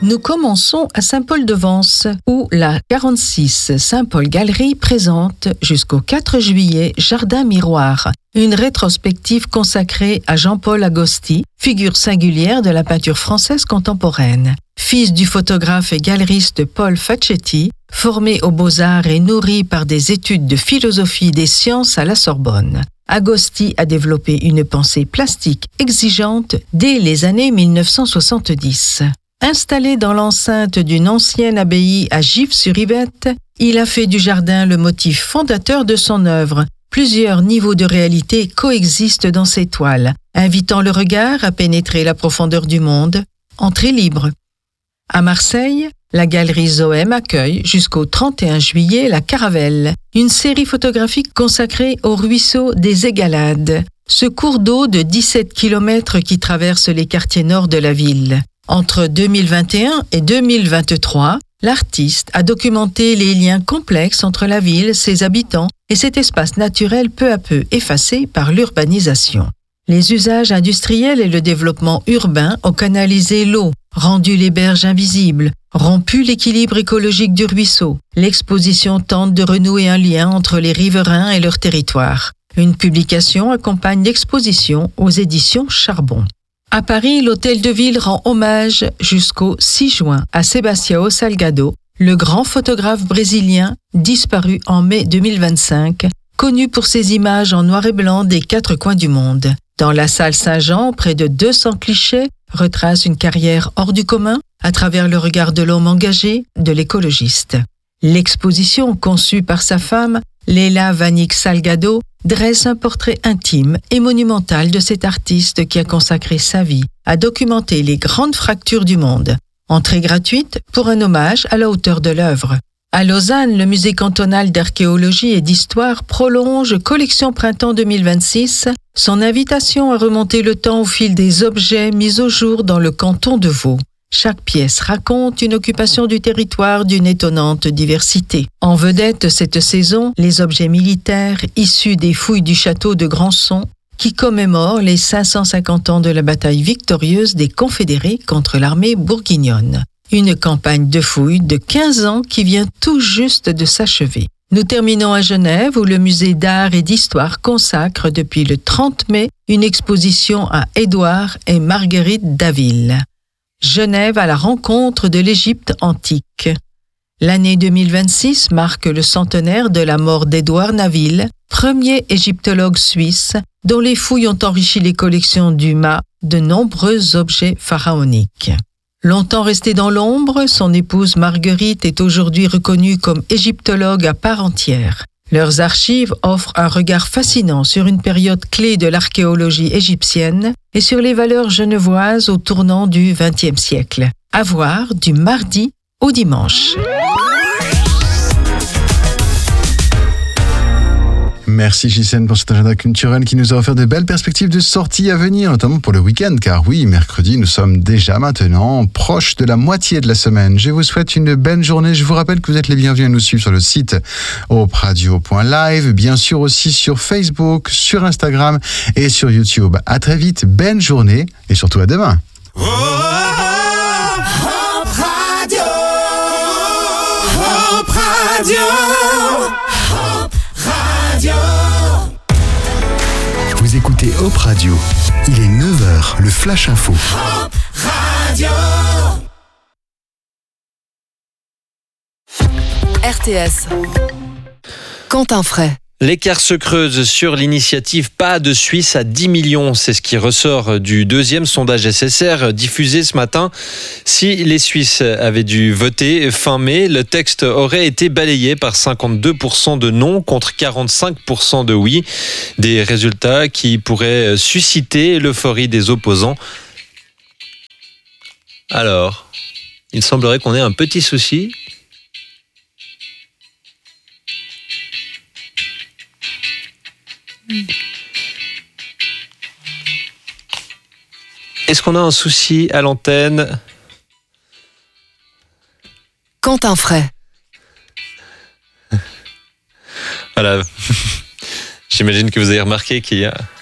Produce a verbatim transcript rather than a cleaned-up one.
Nous commençons à Saint-Paul-de-Vence, où la quarante-six Saint-Paul Galerie présente jusqu'au quatre juillet Jardin Miroir, une rétrospective consacrée à Jean-Paul Agosti, figure singulière de la peinture française contemporaine. Fils du photographe et galeriste Paul Facchetti, formé aux Beaux-Arts et nourri par des études de philosophie des sciences à la Sorbonne, Agosti a développé une pensée plastique exigeante dès les années mille neuf cent soixante-dix. Installé dans l'enceinte d'une ancienne abbaye à Gif-sur-Yvette, il a fait du jardin le motif fondateur de son œuvre. Plusieurs niveaux de réalité coexistent dans ses toiles, invitant le regard à pénétrer la profondeur du monde. Entrée libre. À Marseille, la galerie Zoëm accueille jusqu'au trente et un juillet la Caravelle, une série photographique consacrée au ruisseau des Égalades, ce cours d'eau de dix-sept kilomètres qui traverse les quartiers nord de la ville. Entre deux mille vingt et un et deux mille vingt-trois, l'artiste a documenté les liens complexes entre la ville, ses habitants et cet espace naturel peu à peu effacé par l'urbanisation. Les usages industriels et le développement urbain ont canalisé l'eau, rendu les berges invisibles, rompu l'équilibre écologique du ruisseau. L'exposition tente de renouer un lien entre les riverains et leur territoire. Une publication accompagne l'exposition aux éditions Charbon. À Paris, l'Hôtel de Ville rend hommage jusqu'au six juin à Sebastião Salgado, le grand photographe brésilien disparu en mai deux mille vingt-cinq, connu pour ses images en noir et blanc des quatre coins du monde. Dans la salle Saint-Jean, près de deux cents clichés retracent une carrière hors du commun à travers le regard de l'homme engagé, de l'écologiste. L'exposition, conçue par sa femme, Leila Vanik Salgado, dresse un portrait intime et monumental de cet artiste qui a consacré sa vie à documenter les grandes fractures du monde. Entrée gratuite pour un hommage à la hauteur de l'œuvre. À Lausanne, le musée cantonal d'archéologie et d'histoire prolonge Collection Printemps deux mille vingt-six son invitation à remonter le temps au fil des objets mis au jour dans le canton de Vaud. Chaque pièce raconte une occupation du territoire d'une étonnante diversité. En vedette cette saison, les objets militaires issus des fouilles du château de Grandson qui commémorent les cinq cent cinquante ans de la bataille victorieuse des Confédérés contre l'armée bourguignonne. Une campagne de fouilles de quinze ans qui vient tout juste de s'achever. Nous terminons à Genève où le musée d'art et d'histoire consacre depuis le trente mai une exposition à Édouard et Marguerite Daville. Genève à la rencontre de l'Égypte antique. L'année deux mille vingt-six marque le centenaire de la mort d'Édouard Naville, premier égyptologue suisse dont les fouilles ont enrichi les collections d'U M A de nombreux objets pharaoniques. Longtemps restée dans l'ombre, son épouse Marguerite est aujourd'hui reconnue comme égyptologue à part entière. Leurs archives offrent un regard fascinant sur une période clé de l'archéologie égyptienne et sur les valeurs genevoises au tournant du vingtième siècle. À voir du mardi au dimanche. Merci Gisèle pour cet agenda culturel qui nous a offert de belles perspectives de sorties à venir, notamment pour le week-end, car oui, mercredi, nous sommes déjà maintenant proches de la moitié de la semaine. Je vous souhaite une belle journée. Je vous rappelle que vous êtes les bienvenus à nous suivre sur le site hope radio point live, bien sûr aussi sur Facebook, sur Instagram et sur YouTube. À très vite, belle journée et surtout à demain. Oh, Hope Radio, Hope Radio. Vous écoutez Hope Radio. Il est neuf heures, le Flash Info. Hope Radio. R T S. Quentin Fray. L'écart se creuse sur l'initiative Pas de Suisse à dix millions. C'est ce qui ressort du deuxième sondage S S R diffusé ce matin. Si les Suisses avaient dû voter fin mai, le texte aurait été balayé par cinquante-deux pour cent de non contre quarante-cinq pour cent de oui. Des résultats qui pourraient susciter l'euphorie des opposants. Alors, il semblerait qu'on ait un petit souci. Est-ce qu'on a un souci à l'antenne ? Quentin Fray. Voilà. J'imagine que vous avez remarqué qu'il y a